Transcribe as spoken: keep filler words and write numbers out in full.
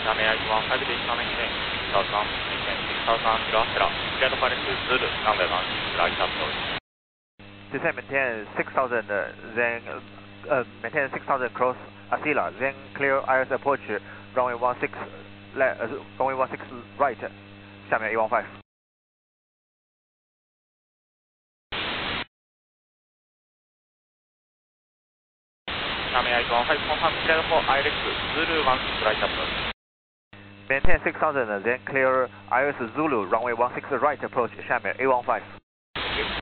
下面 I one five で一番目にね、six thousand, six thousand kilo Astro, cleared for Zulu, runway one six right approach. Descend maintain six thousand, then uh, maintain six thousand cross Asila, then clear I S approach, runway one six, le uh, runway one six right, 下面 A one five. 下面 I one five confirm cleared for I L X Zulu one six right approach. Maintain six thousand, then clear I S Zulu, runway one six right approach, 下面 A one five.